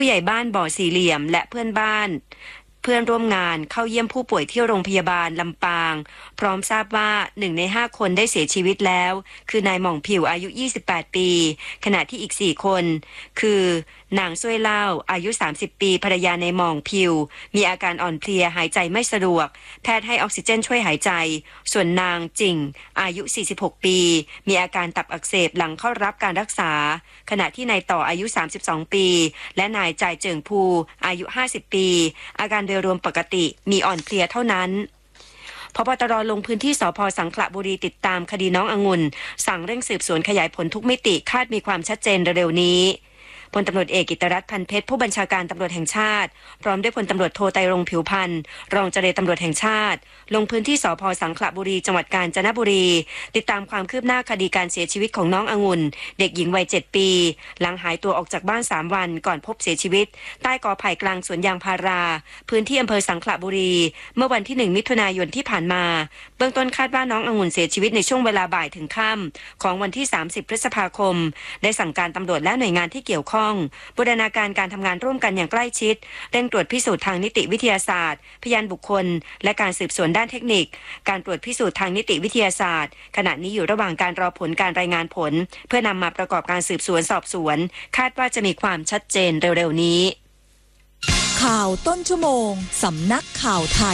ผู้ใหญ่บ้านบ่อสี่เหลี่ยมและเพื่อนร่วมงานเข้าเยี่ยมผู้ป่วยที่โรงพยาบาลลำปางพร้อมทราบว่า1 ใน 5 คนได้เสียชีวิตแล้วคือนายหม่องผิวอายุ28 ปีขณะที่อีก4 คนคือนางซ้วยเล่าอายุ30 ปีภรรยาในหม่องผิวมีอาการอ่อนเพลียหายใจไม่สะดวกแพทย์ให้ออกซิเจนช่วยหายใจส่วนนางจิ่งอายุ46 ปีมีอาการตับอักเสบหลังเข้ารับการรักษาขณะที่นายต่ออายุ32 ปีและนายจ่ายเจิงภูอายุ50 ปีอาการโดยรวมปกติมีอ่อนเพลียเท่านั้นพบตรลงพื้นที่สภ.สังขละบุรีติดตามคดีน้ององุ่นสั่งเร่งสืบสวนขยายผลทุกมิติคาดมีความชัดเจนเร็วๆนี้พลตำรวจเอกกิตติรัตน์ พันเพชรผู้บัญชาการตำรวจแห่งชาติพร้อมด้วยพลตำรวจโทไตรรงค์ผิวพันธ์รองเจรตำรวจแห่งชาติลงพื้นที่สภ.สังขละบุรีจังหวัดกาญจนบุรีติดตามความคืบหน้าคดีการเสียชีวิตของน้ององุ่นเด็กหญิงวัย7 ปีหลังหายตัวออกจากบ้าน3 วันก่อนพบเสียชีวิตใต้กอไผ่กลางสวนยางพาราพื้นที่อำเภอสังขละบุรีเมื่อวันที่1 มิถุนายนที่ผ่านมาเบื้องต้นคาดว่าน้ององุ่นเสียชีวิตในช่วงเวลาบ่ายถึงค่ำของวันที่30 พฤษภาคมได้สั่งการตำรวจและหน่วยงานที่เกี่ยวข้องบูรณาการการทำงานร่วมกันอย่างใกล้ชิดเร่งตรวจพิสูจน์ทางนิติวิทยาศาสตร์พยานบุคคลและการสืบสวนด้านเทคนิคการตรวจพิสูจน์ทางนิติวิทยาศาสตร์ขณะนี้อยู่ระหว่างการรอผลการรายงานผลเพื่อนำมาประกอบการสืบสวนสอบสวนคาดว่าจะมีความชัดเจนเร็วๆนี้ข่าวต้นชั่วโมงสำนักข่าวไทย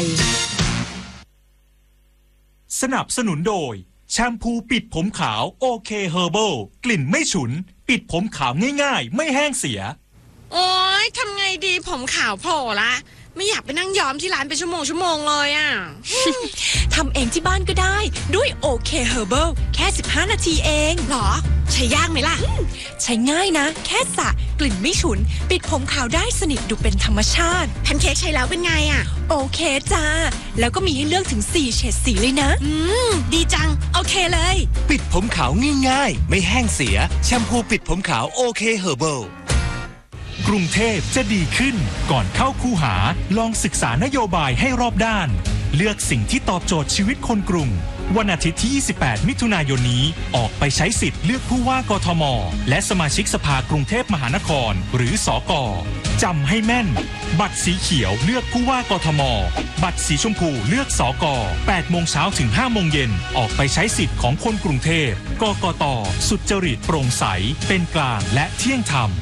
สนับสนุนโดยแชมพูปิดผมขาวโอเคเฮอร์เบิลกลิ่นไม่ฉุนปิดผมขาวง่ายๆไม่แห้งเสียโอ๊ยทำไงดีผมขาวโผล่ละไม่อยากไปนั่งย้อมที่ร้านเป็นชั่วโมงเลยอ่ะทำเองที่บ้านก็ได้ด้วยโอเคเฮอร์เบิลแค่15 นาทีเองหรอใช้ยากไหมล่ะใช้ง่ายนะแค่สระกลิ่นไม่ฉุนปิดผมขาวได้สนิทดูเป็นธรรมชาติแพนเค้กใช้แล้วเป็นไงอ่ะโอเคจ้าแล้วก็มีให้เลือกถึง4 เฉดสีเลยนะดีจังโอเคเลยปิดผมขาวง่ายๆไม่แห้งเสียแชมพูปิดผมขาวโอเคเฮอร์เบิลกรุงเทพจะดีขึ้นก่อนเข้าคูหาลองศึกษานโยบายให้รอบด้านเลือกสิ่งที่ตอบโจทย์ชีวิตคนกรุงวันอาทิตย์ที่28 มิถุนายนนี้ออกไปใช้สิทธิ์เลือกผู้ว่ากทมและสมาชิกสภากรุงเทพมหานครหรือสก.จำให้แม่นบัตรสีเขียวเลือกผู้ว่ากทมบัตรสีชมพูเลือกสก. 8 โมงเช้าถึง 5 โมงเย็นออกไปใช้สิทธิ์ของคนกรุงเทพกกต.สุจริตโปร่งใสเป็นกลางและเที่ยงธรรม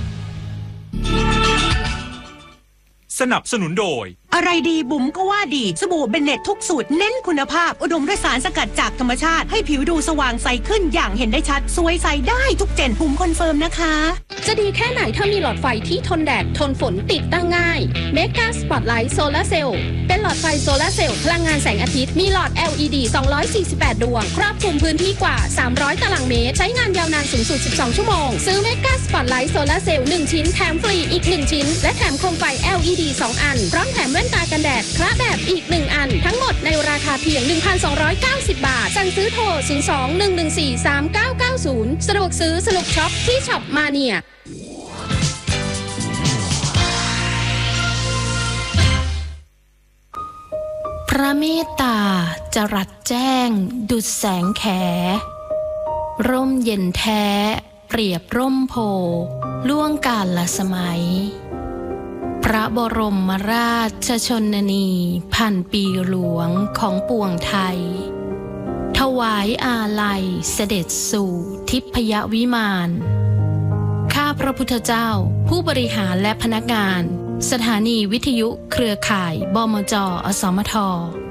สนับสนุนโดยอะไรดีบุ๋มก็ว่าดีสบู่เบนเน็ตทุกสูตรเน้นคุณภาพอุดมด้วยสารสกัดจากธรรมชาติให้ผิวดูสว่างใสขึ้นอย่างเห็นได้ชัดสวยใสได้ทุกเจนบุ๋มคอนเฟิร์มนะคะจะดีแค่ไหนถ้ามีหลอดไฟที่ทนแดดทนฝนติดตั้งง่ายเมกาสปอตไลท์โซลาร์เซลล์เป็นหลอดไฟโซลาร์เซลล์พลังงานแสงอาทิตย์มีหลอด LED 248 ดวงครอบคลุมพื้นที่กว่า300 ตารางเมตรใช้งานยาวนานสูงสุด12 ชั่วโมงซื้อเมกาสปอตไลท์โซลาร์เซลล์1ชิ้นแถมฟรีอีก1ชิ้นและแถมโคมไฟ LED 2 อันพร้อมแถมแว่นตากันแดดคละแบบอีก1อันทั้งหมดในราคาเพียง 1,290 บาทสั่งซื้อโทร 02-114-3990 สะดวกซื้อสนุกช็อปที่ช็อปมาเนียพระเมตตาจรัสแจ้งดุจแสงแขร่มเย็นแท้เปรียบร่มโพล่วงกาลสมัยพระบรมราชชนนีพันปีหลวงของปวงไทยถวายอาลัยเสด็จสู่ทิพยวิมานข้าพระพุทธเจ้าผู้บริหารและพนักงานสถานีวิทยุเครือข่ายบมจ.อสมท.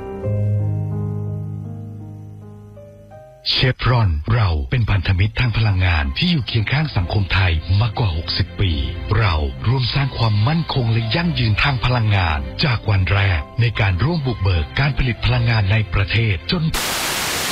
เชฟรอนเราเป็นพันธมิตรทางพลังงานที่อยู่เคียงข้างสังคมไทยมากกว่า60 ปีเราร่วมสร้างความมั่นคงและยั่งยืนทางพลังงานจากวันแรกในการร่วมบุกเบิกการผลิตพลังงานในประเทศจน